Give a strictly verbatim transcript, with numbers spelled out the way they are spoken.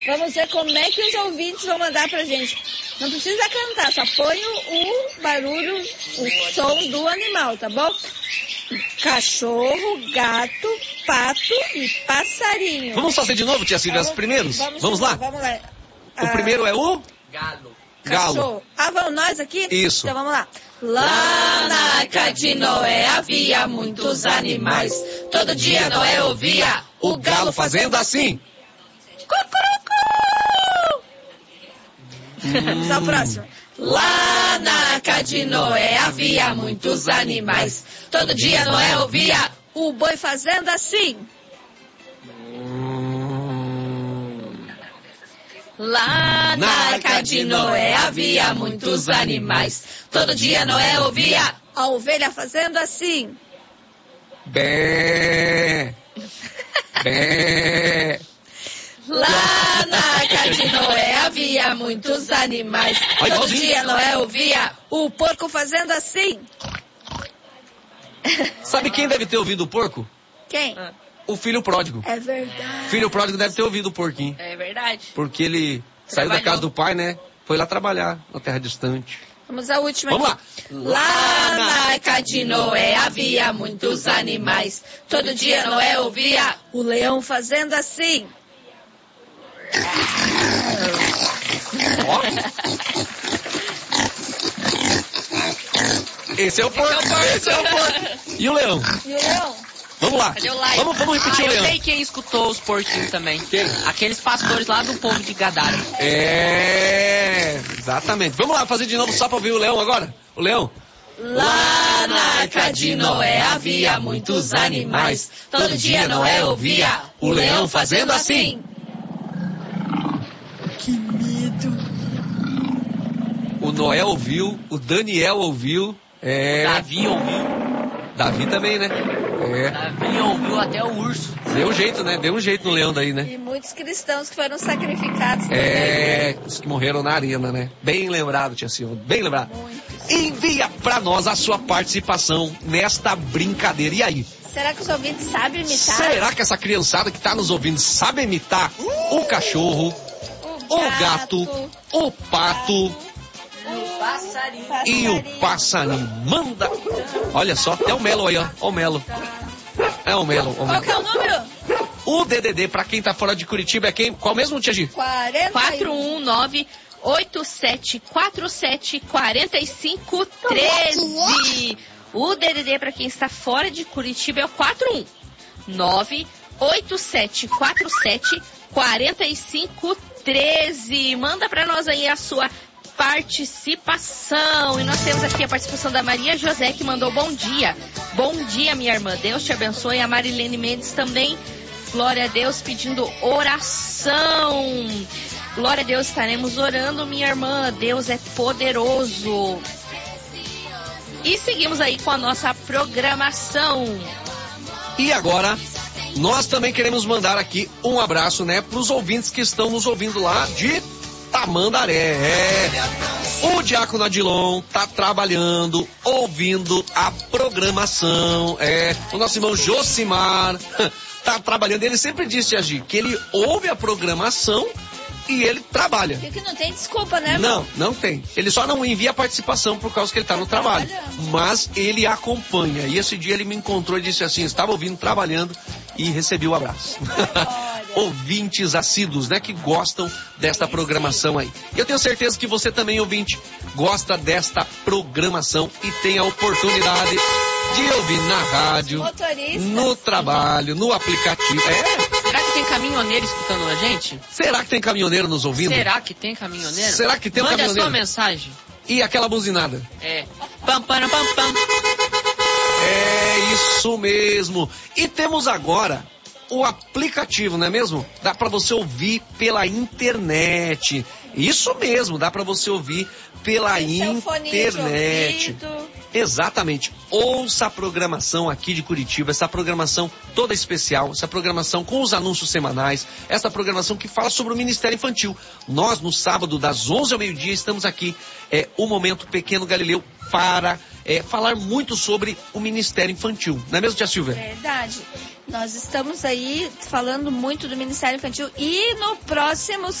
Vamos ver como é que os ouvintes vão mandar pra gente. Não precisa cantar, só põe o, o barulho, o som do animal, tá bom? Cachorro, gato, pato e passarinho. Vamos fazer de novo, tia Silvia, os primeiros? Vamos, vamos lá? Vamos lá. O ah, primeiro é o? Galo. Galo. Cachorro. Ah, vamos nós aqui? Isso. Então vamos lá. Lá na arca de Noé havia muitos animais. Todo dia Noé ouvia o galo fazendo assim. Hum. Só o próximo. Lá na arca de Noé havia muitos animais. Todo dia Noé ouvia o boi fazendo assim. Hum. Lá na arca de Noé havia muitos animais. Todo dia Noé ouvia a ovelha fazendo assim. Bé. Bé. Lá na arca de Noé havia muitos animais. Ai, Todo dia Noé ouvia o porco fazendo assim. Sabe quem deve ter ouvido o porco? Quem? O filho pródigo. É verdade. O filho pródigo deve ter ouvido o porquinho. É verdade. Porque ele saiu da casa do pai, né? Foi lá trabalhar na terra distante. Vamos à última. Vamos aqui. lá. Lá na arca de Noé havia muitos animais. Todo dia Noé ouvia o leão fazendo assim. Ó. Esse é o porco. Esse é o porco. E o leão? E o leão? Vamos lá. Cadê o live? Vamos, vamos repetir ah, o leão. Eu sei quem escutou os porquinhos também. Quem? Aqueles pastores lá do povo de Gadara. É, exatamente. Vamos lá fazer de novo só para ouvir o leão agora. O leão. Lá na arca de Noé havia muitos animais. Todo dia Noé ouvia o leão fazendo assim. Que medo. O Noé ouviu, o Daniel ouviu. É... Davi ouviu. Davi também, né? É. Davi ouviu até o urso. Deu um jeito, né? Deu um jeito no leão daí, né? E muitos cristãos que foram sacrificados. É, os que morreram na arena, né? Bem lembrado, tia Silva, bem lembrado. Muitos. Envia pra nós a sua participação nesta brincadeira. E aí? Será que os ouvintes sabem imitar? Será que essa criançada que tá nos ouvindo sabe imitar uh! o cachorro, o gato, o, gato, o pato... O passarinho. E o passarinho. Manda. Olha só, é o Melo aí, ó. Ó o Melo. É o Melo. O Melo. Qual que é o número? O D D D, pra quem tá fora de Curitiba, é quem? Qual mesmo, Tia Gi? quatro um nove oito sete quatro sete quatro cinco um três. O D D D pra quem está fora de Curitiba é o quatro um nove oito sete quatro sete quatro cinco um três. Manda pra nós aí a sua participação. E nós temos aqui a participação da Maria José, que mandou bom dia. Bom dia, minha irmã. Deus te abençoe. A Marilene Mendes também. Glória a Deus, pedindo oração. Glória a Deus, estaremos orando, minha irmã. Deus é poderoso. E seguimos aí com a nossa programação. E agora, nós também queremos mandar aqui um abraço, né, para os ouvintes que estão nos ouvindo lá de Tamandaré. É. O Diácono Adilon tá trabalhando, ouvindo a programação. É. O nosso irmão Josimar tá trabalhando. Ele sempre disse, Agi, que ele ouve a programação e ele trabalha. Porque não tem desculpa, né, irmão? Não, não tem. Ele só não envia a participação por causa que ele tá no trabalho. Mas ele acompanha. E esse dia ele me encontrou e disse assim, estava ouvindo, trabalhando, e recebi o abraço. Ouvintes assíduos, né, que gostam desta programação aí. E eu tenho certeza que você também, ouvinte, gosta desta programação e tem a oportunidade de ouvir na rádio, no trabalho, no aplicativo. É. Será que tem caminhoneiro escutando a gente? Será que tem caminhoneiro nos ouvindo? Será que tem caminhoneiro? Será que tem um Mande caminhoneiro? Mande a sua mensagem. E aquela buzinada? É. Pam, pam, pam, pam. É isso mesmo. E temos agora o aplicativo, não é mesmo? Dá para você ouvir pela internet. Isso mesmo, dá para você ouvir pela internet. Exatamente. Ouça a programação aqui de Curitiba, essa programação toda especial, essa programação com os anúncios semanais, essa programação que fala sobre o Ministério Infantil. Nós, no sábado, das onze ao meio-dia, estamos aqui, é, o Momento Pequeno Galileu, para é, falar muito sobre o Ministério Infantil. Não é mesmo, tia Silvia? Verdade. Nós estamos aí falando muito do Ministério Infantil e no próximo